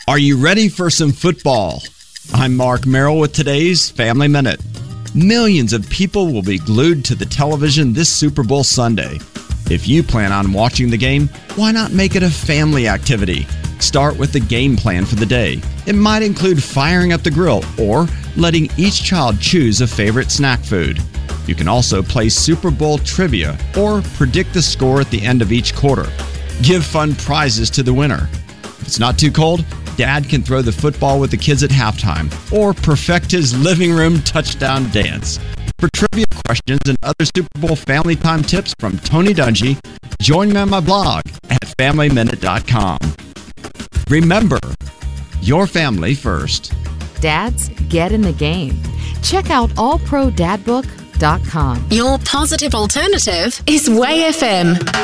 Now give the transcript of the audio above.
Are you ready for some football? I'm Mark Merrill with today's Family Minute. Millions of people will be glued to the television this Super Bowl Sunday. If you plan on watching the game, why not make it a family activity? Start with the game plan for the day. It might include firing up the grill or letting each child choose a favorite snack food. You can also play Super Bowl trivia or predict the score at the end of each quarter. Give fun prizes to the winner. If it's not too cold, Dad can throw the football with the kids at halftime or perfect his living room touchdown dance. For trivia questions and other Super Bowl family time tips from Tony Dungy, join me on my blog at FamilyMinute.com. Remember, your family first. Dads, get in the game. Check out allprodadbook.com. Your positive alternative is Way FM.